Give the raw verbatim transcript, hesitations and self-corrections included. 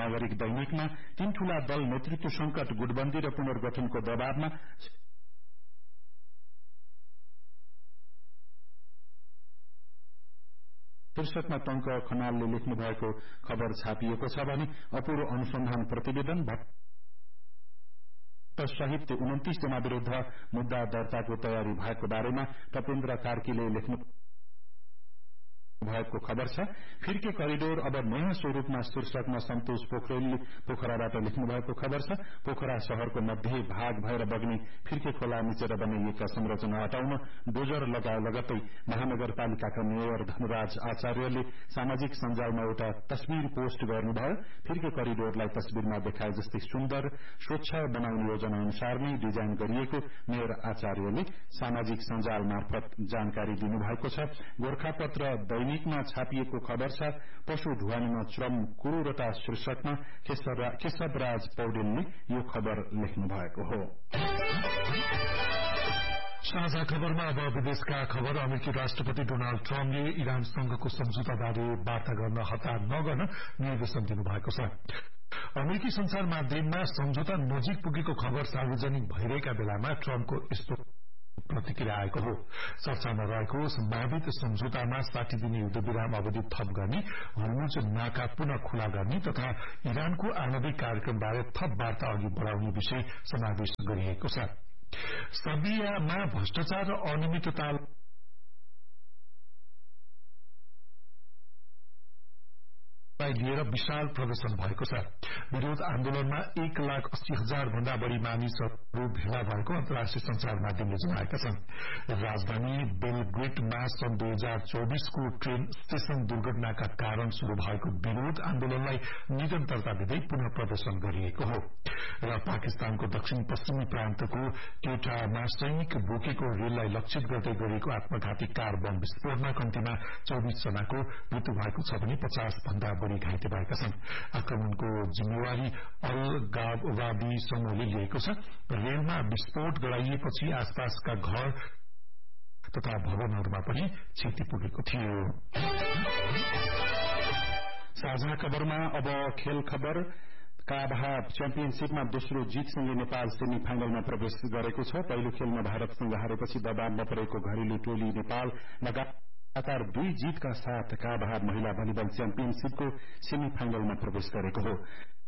नागरिक दैनिकमा तीन ठूला दल नेतृत्व संकट गुटबन्दी र पुनर्गठनको दबावमा शीर्षकमा टंक खनालले लेख्नु भएको खबर छापिएको छ भने अपूरो अनुसन्धान प्रतिवेदन सहित उन्तीस जना विरूद्ध मुद्दा दर्ताको तयारी भएको बारेमा तपेन्द्र कार्कीले लेख्नु भएको खबर छ। फिर्के करिडोर अब नयाँ स्वरूपमा शीर्षकमा सन्तोष पोखरेलले पोखराबाट लेख्नु भएको खबर छ। पोखरा शहरको मध्य भाग भएर बग्ने फिर्के खोला मिचेर बनाइएका संरचना हटाउन डोजर लगाए लगत्तै महानगरपालिकाका मेयर धनराज आचार्यले सामाजिक सञ्जालमा एउटा तस्बिर पोस्ट गर्नुभयो। फिर्के करिडोरलाई तस्बिरमा देखाए जस्तै सुन्दर स्वच्छ बनाउने योजना अनुसार नै डिजाइन गरिएको मेयर आचार्यले सामाजिक सञ्जाल मार्फत जानकारी दिनुभएको छ। गोर्खापत्र दैनिकमा छापिएको खबर छ। पशु ढुवानीमा श्रम क्रूरता शीर्षकमा केशवराज पौडेलले यो खबर लेख्नु भएको हो। साझा खबरमा अब विदेशका खबर। अमेरिकी राष्ट्रपति डोनाल्ड ट्रम्पले इरानसँगको सम्झौताबारे वार्ता गर्न हतार नगर्न निर्देशन दिनुभएको छ। अमेरिकी संचार माध्यममा सम्झौता नजिक पुगेको खबर सार्वजनिक भइरहेका बेलामा ट्रम्पको यस्तो प्रतिक्रिया आएको हो। चर्चामा रहेको सम्भावित सम्झौतामा साठी दिने युद्धविराम अवधि थप गर्ने, हर्मुज नाका पुनः खुला गर्ने तथा इरानको आणविक कार्यक्रमबारे थप वार्ता अघि बढ़ाउने विषय समावेश गरिएको छ। सर्बियामा भ्रष्टाचार र अनियमितता लिएर विशाल प्रदर्शन भएको छ। विरोध आन्दोलनमा एक लाख अस्सी हजार भन्दा बढ़ी मानिसहरू भेला भएको अन्तर्राष्ट्रिय संचार माध्यमले जनाएका छन्। राजधानी बेलग्रेडमा सन् दुई हजार चौबीसको ट्रेन स्टेशन दुर्घटनाका कारण शुरू भएको विरोध आन्दोलनलाई निरन्तरता दिँदै पुनः प्रदर्शन गरिएको हो। र पाकिस्तानको दक्षिण पश्चिमी प्रान्तको क्वेटामा सैनिक बोकेको रेललाई लक्षित गर्दै गरिएको आत्मघाती कार बम विस्फोटमा कम्तीमा चौबीस जनाको मृत्यु भएको छ भने पचास भन्दा बढ़ी घाइते भएका छन्। आक्रमणको जिम्मेवारी अलगाववादी समूहले लिएको छ। रेलमा विस्फोट गराइएपछि आसपासका घर तथा भवनहरूमा पनि क्षति पुगेको थियो। साझा खबरमा अब खेल खबर। काभा च्याम्पियनशीपमा दोस्रो जीतसँगै नेपाल सेमी फाइनलमा प्रवेश गरेको छ। पहिलो खेलमा भारतसँग हारेपछि दबावमा परेको घरेलु टोली नेपाल लगातार दुई जीतका साथ काभा महिला भलिबल च्याम्पियनशीपको सेमी फाइनलमा प्रवेश गरेको हो।